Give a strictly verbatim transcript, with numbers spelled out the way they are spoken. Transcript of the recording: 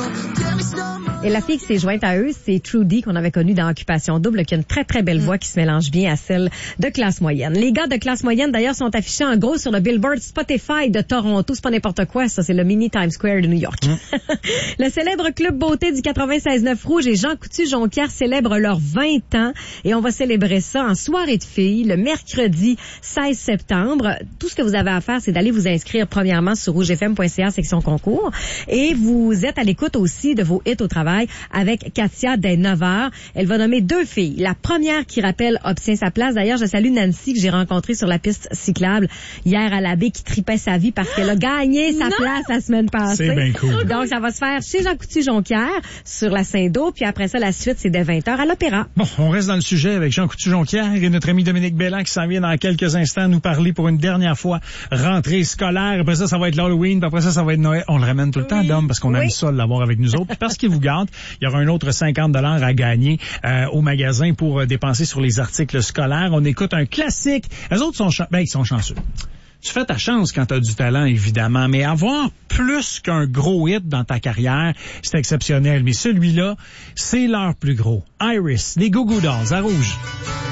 Et la fille qui s'est jointe à eux, c'est Trudy, qu'on avait connue dans Occupation Double, qui a une très, très belle voix qui se mélange bien à celle de classe moyenne. Les gars de classe moyenne, d'ailleurs, sont affichés en gros sur le Billboard Spotify de Toronto. C'est pas n'importe quoi, ça, c'est le mini Times Square de New York. Mm. Le célèbre club beauté du quatre-vingt-seize neuf Rouge et Jean Coutu-Jonquière célèbrent leurs vingt ans et on va célébrer ça en soirée de filles le mercredi seize septembre. Tout ce que vous avez à faire, c'est d'aller vous inscrire premièrement sur rouge f m point c a section concours et vous êtes à l'écoute aussi de vos hits au travail avec Katia dès neuf heures. Elle va nommer deux filles. La première qui rappelle obtient sa place. D'ailleurs, je salue Nancy que j'ai rencontrée sur la piste cyclable hier à la baie qui tripait sa vie parce qu'elle a gagné sa non! place la semaine passée. C'est bien cool. Donc, ça va se faire chez Jean Coutu-Jonquière sur la Saint-Do. Puis après ça, la suite, c'est dès vingt heures à l'Opéra. Bon, on reste dans le sujet avec Jean Coutu-Jonquière et notre ami Dominique Belland qui s'en vient dans quelques instants nous parler pour une dernière fois rentrée scolaire. Après ça, ça va être l'Halloween. Puis après ça, ça va être Noël. On le ramène tout le oui. temps, Dom, parce qu'on oui. aime ça de l'avoir avec nous autres. Puis parce qu'il vous gâte, il y aura un autre cinquante dollars à gagner euh, au magasin pour euh, dépenser sur les articles scolaires. On écoute un classique. Les autres sont, ch- ben, ils sont chanceux. Tu fais ta chance quand tu as du talent, évidemment, mais avoir plus qu'un gros hit dans ta carrière, c'est exceptionnel. Mais celui-là, c'est leur plus gros. Iris, les Goo Goo Dolls, à Rouge.